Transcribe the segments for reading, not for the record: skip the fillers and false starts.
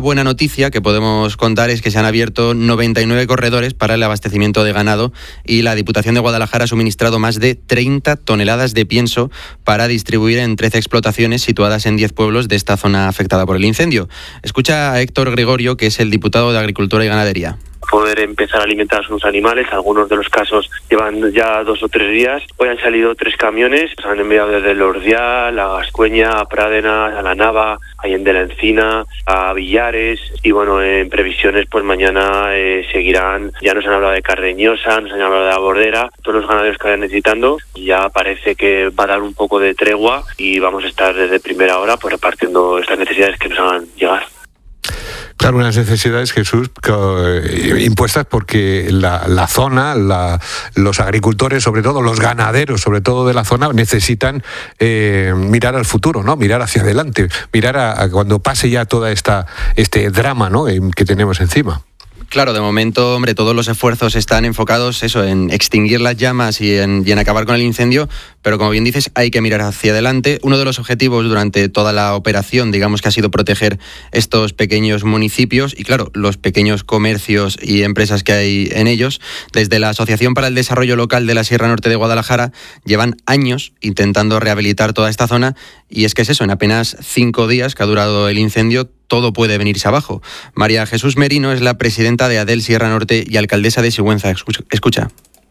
buena noticia que podemos contar es que se han abierto 99 corredores para el abastecimiento de ganado y la Diputación de Guadalajara ha suministrado más de 30 toneladas de pienso para distribuir en 13 explotaciones situadas en 10 pueblos de esta zona afectada por el incendio. Escucha a Héctor Gregorio, que es el diputado de Agricultura y Ganadería. Poder empezar a alimentar a sus animales. Algunos de los casos llevan ya 2 o 3 días. Hoy han salido 3 camiones, se han enviado desde el Ordial, a Gascueña, a Prádena, a La Nava, a Allende la Encina, a Villares, y bueno, en previsiones pues mañana seguirán. Ya nos han hablado de Cardeñosa, nos han hablado de La Bordera, todos los ganaderos que vayan necesitando. Ya parece que va a dar un poco de tregua y vamos a estar desde primera hora pues repartiendo estas necesidades que nos hagan llegar. Claro, unas necesidades, Jesús, impuestas porque la zona, los agricultores, sobre todo los ganaderos, sobre todo de la zona, necesitan mirar al futuro, ¿no? Mirar hacia adelante, mirar a cuando pase ya toda este drama, ¿no?, que tenemos encima. Claro, de momento, hombre, todos los esfuerzos están enfocados en extinguir las llamas y en acabar con el incendio, pero como bien dices, hay que mirar hacia adelante. Uno de los objetivos durante toda la operación, digamos que ha sido proteger estos pequeños municipios y, claro, los pequeños comercios y empresas que hay en ellos. Desde la Asociación para el Desarrollo Local de la Sierra Norte de Guadalajara llevan años intentando rehabilitar toda esta zona y es que es eso, en apenas 5 días que ha durado el incendio, todo puede venirse abajo. María Jesús Merino es la presidenta de ADEL Sierra Norte y alcaldesa de Sigüenza. Escucha.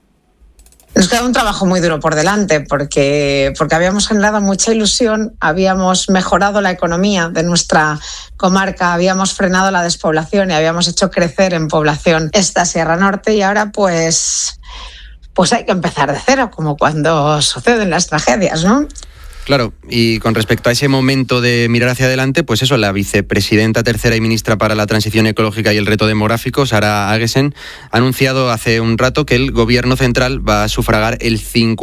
Nos queda un trabajo muy duro por delante porque habíamos generado mucha ilusión, habíamos mejorado la economía de nuestra comarca, habíamos frenado la despoblación y habíamos hecho crecer en población esta Sierra Norte y ahora pues hay que empezar de cero, como cuando suceden las tragedias, ¿no? Claro, y con respecto a ese momento de mirar hacia adelante, pues eso, la vicepresidenta tercera y ministra para la Transición Ecológica y el Reto Demográfico, Sara Agesen, ha anunciado hace un rato que el Gobierno central va a sufragar el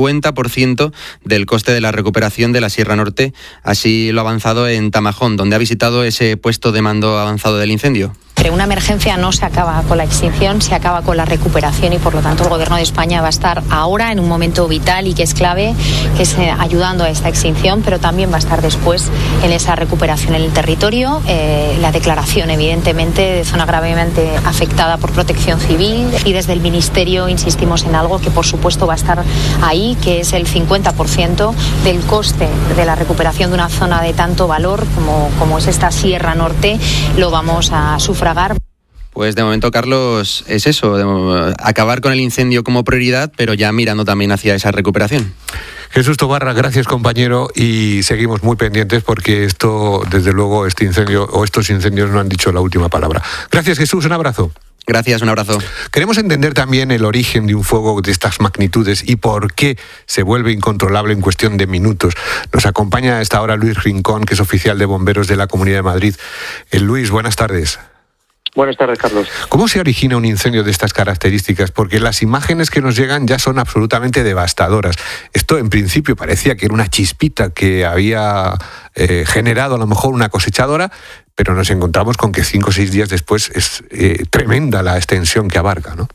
50% del coste de la recuperación de la Sierra Norte. Así lo ha avanzado en Tamajón, donde ha visitado ese puesto de mando avanzado del incendio. Una emergencia no se acaba con la extinción, se acaba con la recuperación y por lo tanto el Gobierno de España va a estar ahora en un momento vital y que es clave, que es ayudando a esta extinción, pero también va a estar después en esa recuperación en el territorio, la declaración evidentemente de zona gravemente afectada por Protección Civil y desde el Ministerio insistimos en algo que por supuesto va a estar ahí, que es el 50% del coste de la recuperación de una zona de tanto valor como es esta Sierra Norte, lo vamos a sufragar. Pues de momento, Carlos, es eso, acabar con el incendio como prioridad, pero ya mirando también hacia esa recuperación. Jesús Tobarra, gracias compañero, y seguimos muy pendientes porque esto, desde luego, este incendio o estos incendios no han dicho la última palabra. Gracias, Jesús, un abrazo. Gracias, un abrazo. Queremos entender también el origen de un fuego de estas magnitudes y por qué se vuelve incontrolable en cuestión de minutos. Nos acompaña a esta hora Luis Rincón, que es oficial de bomberos de la Comunidad de Madrid. Luis, buenas tardes. Buenas tardes, Carlos. ¿Cómo se origina un incendio de estas características? Porque las imágenes que nos llegan ya son absolutamente devastadoras. Esto, en principio, parecía que era una chispita que había generado a lo mejor una cosechadora, pero nos encontramos con que 5 o 6 días después es tremenda la extensión que abarca, ¿no?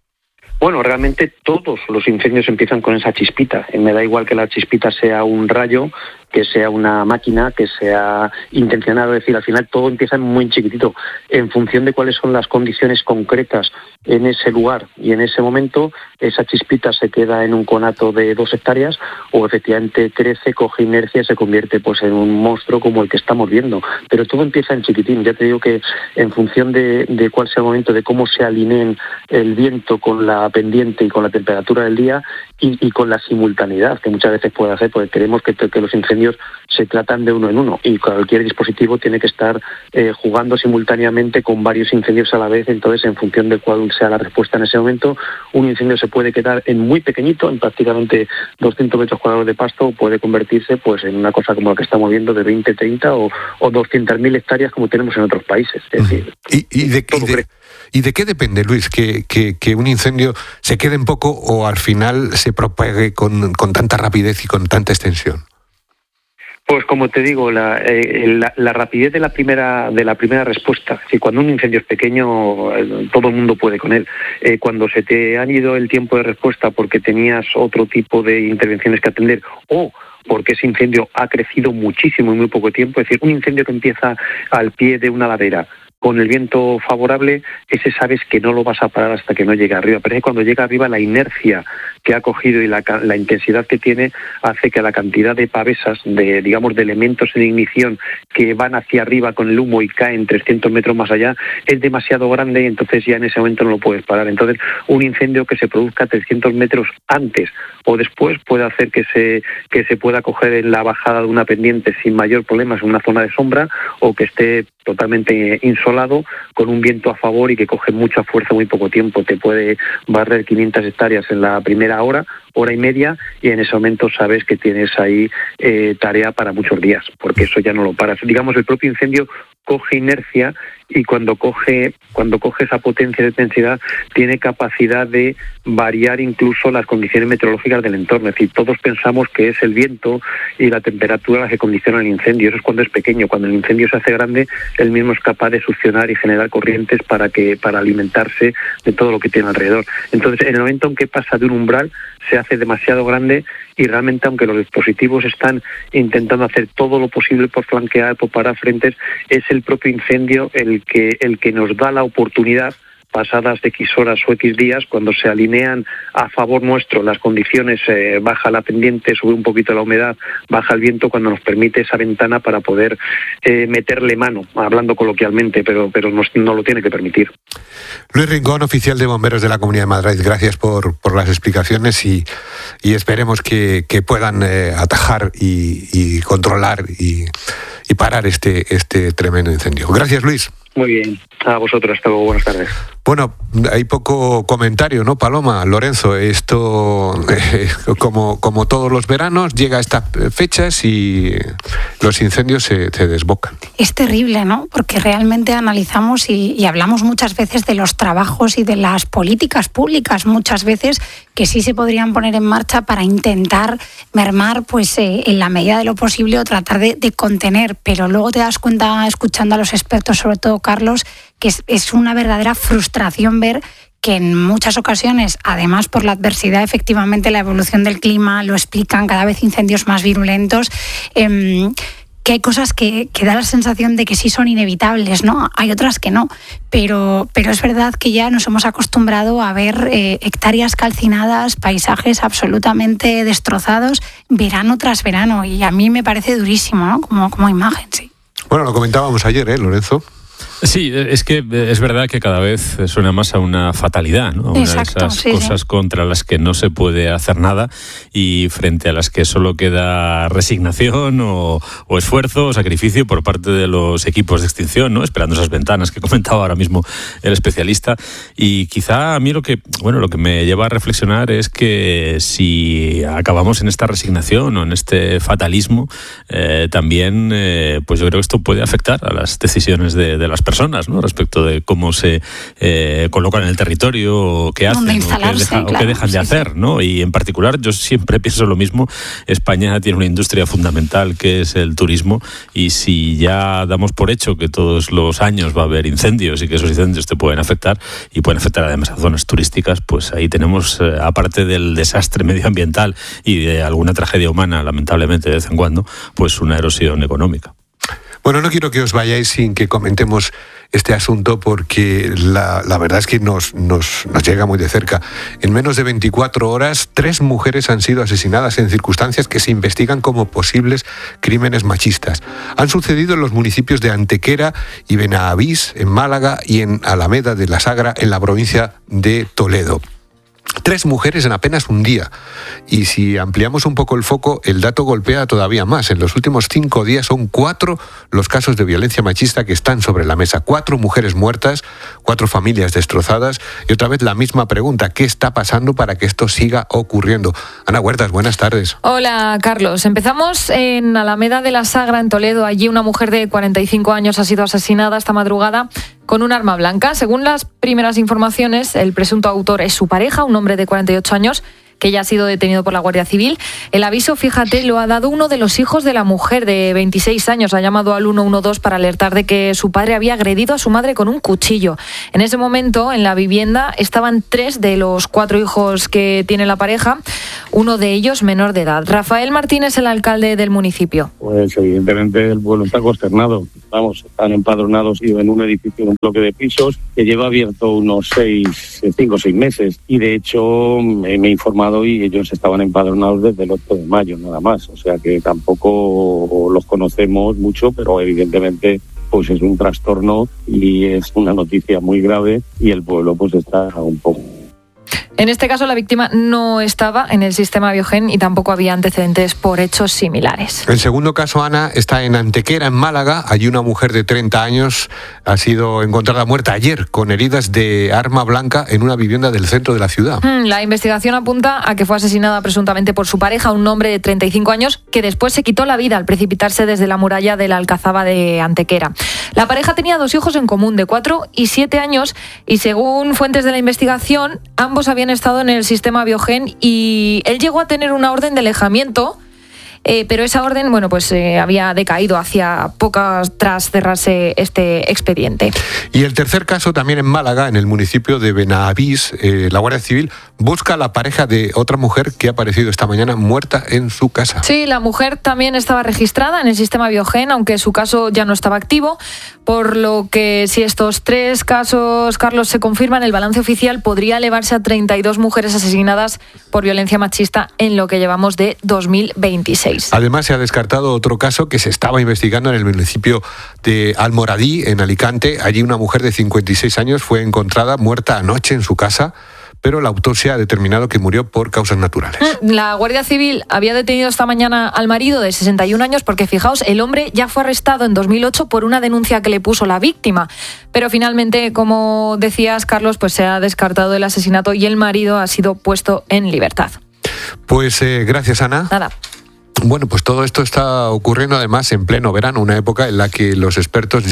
Bueno, realmente todos los incendios empiezan con esa chispita. Me da igual que la chispita sea un rayo, que sea una máquina, que sea intencionado. Es decir, al final todo empieza muy chiquitito. En función de cuáles son las condiciones concretas en ese lugar y en ese momento, esa chispita se queda en un conato de 2 hectáreas o efectivamente crece, coge inercia y se convierte pues en un monstruo como el que estamos viendo. Pero todo empieza en chiquitín. Ya te digo que en función de cuál sea el momento, de cómo se alineen el viento con la pendiente y con la temperatura del día y con la simultaneidad que muchas veces puede hacer, porque creemos que los incendios se tratan de uno en uno y cualquier dispositivo tiene que estar jugando simultáneamente con varios incendios a la vez. Entonces, en función de cuál sea la respuesta en ese momento, un incendio se puede quedar en muy pequeñito, en prácticamente 200 metros cuadrados de pasto, o puede convertirse pues en una cosa como la que estamos viendo de 20, 30 o 200.000 hectáreas como tenemos en otros países. Es decir, ¿Y de qué depende, Luis, que un incendio se quede en poco o al final se propague con tanta rapidez y con tanta extensión? Pues como te digo, la rapidez de la primera respuesta. Es decir, cuando un incendio es pequeño, todo el mundo puede con él. Cuando se te ha ido el tiempo de respuesta porque tenías otro tipo de intervenciones que atender o porque ese incendio ha crecido muchísimo en muy poco tiempo, es decir, un incendio que empieza al pie de una ladera con el viento favorable, ese sabes que no lo vas a parar hasta que no llegue arriba. Pero es que cuando llega arriba la inercia que ha cogido y la intensidad que tiene hace que la cantidad de pavesas, de elementos en ignición que van hacia arriba con el humo y caen 300 metros más allá, es demasiado grande y entonces ya en ese momento no lo puedes parar. Entonces, un incendio que se produzca 300 metros antes o después puede hacer que se pueda coger en la bajada de una pendiente sin mayor problema en una zona de sombra, o que esté totalmente insolado con un viento a favor y que coge mucha fuerza en muy poco tiempo. Te puede barrer 500 hectáreas en la primera hora y media, y en ese momento sabes que tienes ahí tarea para muchos días, porque eso ya no lo paras. Digamos, el propio incendio coge inercia, y cuando coge esa potencia de intensidad tiene capacidad de variar incluso las condiciones meteorológicas del entorno. Es decir, todos pensamos que es el viento y la temperatura las que condicionan el incendio. Eso es cuando es pequeño. Cuando el incendio se hace grande, él mismo es capaz de succionar y generar corrientes para alimentarse de todo lo que tiene alrededor. Entonces, en el momento en que pasa de un umbral, se hace demasiado grande, y realmente, aunque los dispositivos están intentando hacer todo lo posible por flanquear, por parar frentes, es el propio incendio el que nos da la oportunidad, pasadas X horas o X días, cuando se alinean a favor nuestro las condiciones, baja la pendiente, sube un poquito la humedad, baja el viento, cuando nos permite esa ventana para poder meterle mano, hablando coloquialmente, pero no lo tiene que permitir. Luis Rincón, oficial de bomberos de la Comunidad de Madrid, gracias por las explicaciones, y esperemos que puedan atajar y controlar y parar este tremendo incendio. Gracias, Luis. Muy bien, a vosotros, hasta luego, buenas tardes. Bueno, hay poco comentario, ¿no, Paloma? Lorenzo, esto, como todos los veranos, llega a estas fechas y los incendios se desbocan. Es terrible, ¿no? Porque realmente analizamos y hablamos muchas veces de los trabajos y de las políticas públicas, muchas veces que sí se podrían poner en marcha para intentar mermar, pues en la medida de lo posible, o tratar de contener. Pero luego te das cuenta, escuchando a los expertos, sobre todo Carlos, que es una verdadera frustración ver que en muchas ocasiones, además por la adversidad, efectivamente la evolución del clima lo explican, cada vez incendios más virulentos, que hay cosas que da la sensación de que sí son inevitables, ¿no? Hay otras que no, pero es verdad que ya nos hemos acostumbrado a ver hectáreas calcinadas, paisajes absolutamente destrozados, verano tras verano, y a mí me parece durísimo, ¿no? Como imagen, sí. Bueno, lo comentábamos ayer, Lorenzo. Sí, es que es verdad que cada vez suena más a una fatalidad, ¿no? Exacto, una de esas cosas contra las que no se puede hacer nada y frente a las que solo queda resignación o esfuerzo o sacrificio por parte de los equipos de extinción, ¿no? Esperando esas ventanas que comentaba ahora mismo el especialista. Y quizá a mí lo que me lleva a reflexionar es que si acabamos en esta resignación o en este fatalismo, también pues yo creo que esto puede afectar a las decisiones de las personas, ¿no? Respecto de cómo se colocan en el territorio, o qué hacen, o qué dejan de hacer, ¿no? Y en particular, yo siempre pienso lo mismo. España tiene una industria fundamental que es el turismo, y si ya damos por hecho que todos los años va a haber incendios y que esos incendios te pueden afectar, y pueden afectar además a zonas turísticas, pues ahí tenemos, aparte del desastre medioambiental y de alguna tragedia humana, lamentablemente de vez en cuando, pues una erosión económica. Bueno, no quiero que os vayáis sin que comentemos este asunto, porque la verdad es que nos llega muy de cerca. En menos de 24 horas, 3 mujeres han sido asesinadas en circunstancias que se investigan como posibles crímenes machistas. Han sucedido en los municipios de Antequera y Benavís, en Málaga, y en Alameda de la Sagra, en la provincia de Toledo. 3 mujeres en apenas un día. Y si ampliamos un poco el foco, el dato golpea todavía más. En los últimos 5 días son 4 los casos de violencia machista que están sobre la mesa. 4 mujeres muertas, 4 familias destrozadas, y otra vez la misma pregunta: ¿qué está pasando para que esto siga ocurriendo? Ana Huertas, buenas tardes. Hola, Carlos. Empezamos en Alameda de la Sagra, en Toledo. Allí una mujer de 45 años ha sido asesinada esta madrugada con un arma blanca. Según las primeras informaciones, el presunto autor es su pareja, un hombre de 48 años, que ya ha sido detenido por la Guardia Civil. El aviso, fíjate, lo ha dado uno de los hijos de la mujer de 26 años. Ha llamado al 112 para alertar de que su padre había agredido a su madre con un cuchillo. En ese momento, en la vivienda, estaban 3 de los 4 hijos que tiene la pareja, uno de ellos menor de edad. Rafael Martínez, el alcalde del municipio. Pues evidentemente el pueblo está consternado. Vamos, están empadronados y en un edificio, en un bloque de pisos que lleva abierto unos 5 o 6 meses. Y de hecho me he informado y ellos estaban empadronados desde el 8 de mayo nada más. O sea que tampoco los conocemos mucho, pero evidentemente pues es un trastorno y es una noticia muy grave y el pueblo pues está un poco... En este caso, la víctima no estaba en el sistema Biogen y tampoco había antecedentes por hechos similares. El segundo caso, Ana, está en Antequera, en Málaga. Allí una mujer de 30 años ha sido encontrada muerta ayer con heridas de arma blanca en una vivienda del centro de la ciudad. La investigación apunta a que fue asesinada presuntamente por su pareja, un hombre de 35 años, que después se quitó la vida al precipitarse desde la muralla de la Alcazaba de Antequera. La pareja tenía 2 hijos en común, de 4 y 7 años, y según fuentes de la investigación, ambos habían estado en el sistema Biogen y él llegó a tener una orden de alejamiento, pero esa orden, había decaído hacía pocas tras cerrarse este expediente. Y el tercer caso, también en Málaga, en el municipio de Benavís, la Guardia Civil busca a la pareja de otra mujer que ha aparecido esta mañana muerta en su casa. Sí, la mujer también estaba registrada en el sistema Biogen, aunque su caso ya no estaba activo, por lo que si estos 3 casos, Carlos, se confirman, el balance oficial podría elevarse a 32 mujeres asesinadas por violencia machista en lo que llevamos de 2026. Además, se ha descartado otro caso que se estaba investigando en el municipio de Almoradí, en Alicante. Allí una mujer de 56 años fue encontrada muerta anoche en su casa, pero la autopsia ha determinado que murió por causas naturales. La Guardia Civil había detenido esta mañana al marido de 61 años porque, fijaos, el hombre ya fue arrestado en 2008 por una denuncia que le puso la víctima. Pero finalmente, como decías, Carlos, pues se ha descartado el asesinato y el marido ha sido puesto en libertad. Pues gracias, Ana. Nada. Bueno, pues todo esto está ocurriendo además en pleno verano, una época en la que los expertos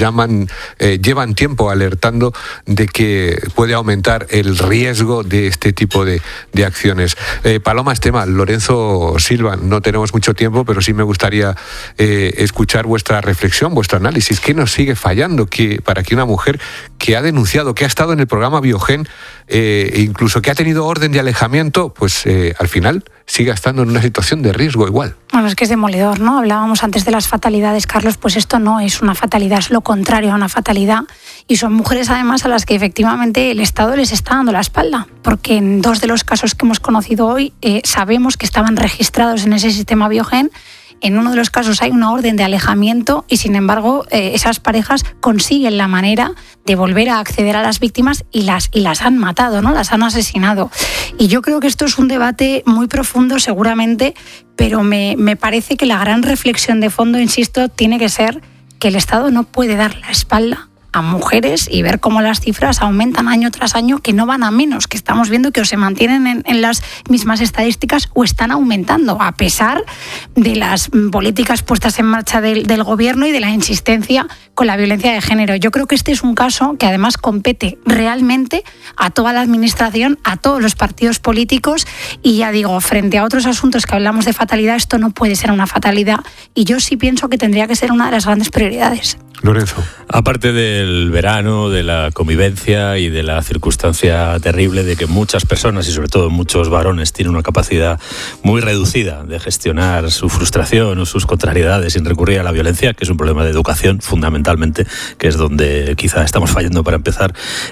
llevan tiempo alertando de que puede aumentar el riesgo de este tipo de acciones. Paloma Esteban, Lorenzo Silva, no tenemos mucho tiempo, pero sí me gustaría escuchar vuestra reflexión, vuestro análisis. ¿Qué nos sigue fallando para que una mujer que ha denunciado, que ha estado en el programa Biogen, incluso que ha tenido orden de alejamiento, pues al final siga estando en una situación de riesgo igual? Bueno, es que es demoledor, ¿no? Hablábamos antes de las fatalidades, Carlos, pues esto no es una fatalidad, es lo contrario a una fatalidad. Y son mujeres, además, a las que efectivamente el Estado les está dando la espalda, porque en 2 de los casos que hemos conocido hoy sabemos que estaban registrados en ese sistema Biogen. En uno de los casos hay una orden de alejamiento y, sin embargo, esas parejas consiguen la manera de volver a acceder a las víctimas y las han matado, ¿no? Las han asesinado. Y yo creo que esto es un debate muy profundo, seguramente, pero me parece que la gran reflexión de fondo, insisto, tiene que ser que el Estado no puede dar la espalda a mujeres y ver cómo las cifras aumentan año tras año, que no van a menos, que estamos viendo que o se mantienen en las mismas estadísticas o están aumentando, a pesar de las políticas puestas en marcha del gobierno y de la insistencia con la violencia de género. Yo creo que este es un caso que además compete realmente a toda la administración, a todos los partidos políticos, y ya digo, frente a otros asuntos que hablamos de fatalidad, esto no puede ser una fatalidad y yo sí pienso que tendría que ser una de las grandes prioridades. Lorenzo. Aparte del verano, de la convivencia y de la circunstancia terrible de que muchas personas y sobre todo muchos varones tienen una capacidad muy reducida de gestionar su frustración o sus contrariedades sin recurrir a la violencia, que es un problema de educación fundamentalmente, que es donde quizá estamos fallando para empezar,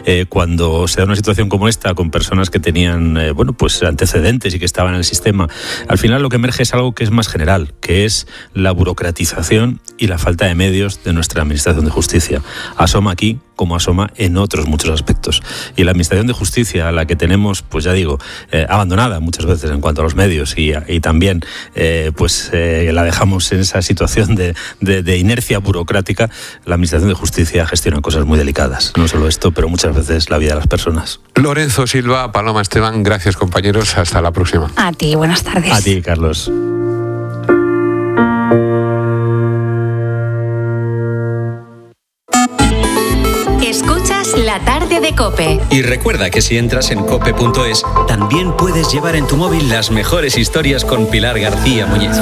cuando se da una situación como esta con personas que tenían antecedentes y que estaban en el sistema, al final lo que emerge es algo que es más general, que es la burocratización y la falta de medios de nuestra administración de justicia. Asoma aquí como asoma en otros muchos aspectos. Y la administración de justicia, a la que tenemos, pues ya digo, abandonada muchas veces en cuanto a los medios y también la dejamos en esa situación de inercia burocrática, la administración de justicia gestiona cosas muy delicadas. No solo esto, pero muchas veces la vida de las personas. Lorenzo Silva, Paloma Esteban, gracias compañeros, hasta la próxima. A ti, buenas tardes. A ti, Carlos. Escuchas La La tarde de COPE. Y recuerda que si entras en cope.es, también puedes llevar en tu móvil las mejores historias con Pilar García Muñiz.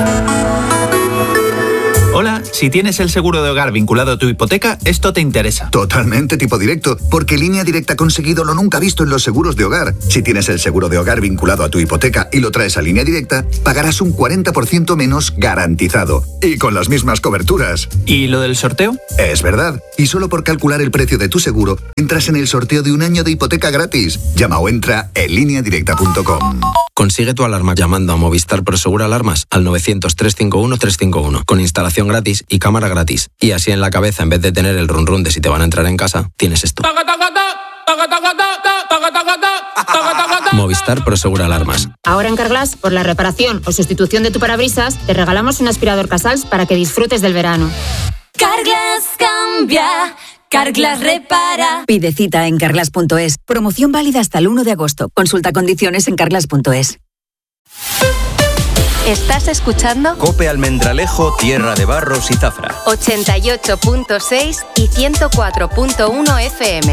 Hola, si tienes el seguro de hogar vinculado a tu hipoteca, esto te interesa. Totalmente tipo directo, porque Línea Directa ha conseguido lo nunca visto en los seguros de hogar. Si tienes el seguro de hogar vinculado a tu hipoteca y lo traes a Línea Directa, pagarás un 40% menos garantizado. Y con las mismas coberturas. ¿Y lo del sorteo? Es verdad. Y solo por calcular el precio de tu seguro, entras en el sorteo de 1 año de hipoteca gratis. Llama o entra en lineadirecta.com. Consigue tu alarma llamando a Movistar Prosegur Alarmas al 900-351-351 con instalación gratis y cámara gratis. Y así en la cabeza, en vez de tener el run run de si te van a entrar en casa, tienes esto. Movistar Prosegur Alarmas. Ahora en Carglass, por la reparación o sustitución de tu parabrisas, te regalamos un aspirador Casals para que disfrutes del verano. Carglass cambia. Carglass repara. Pide cita en carglass.es. Promoción válida hasta el 1 de agosto. Consulta condiciones en carglass.es. ¿Estás escuchando? COPE Almendralejo, Tierra de Barros y Zafra. 88.6 y 104.1 FM.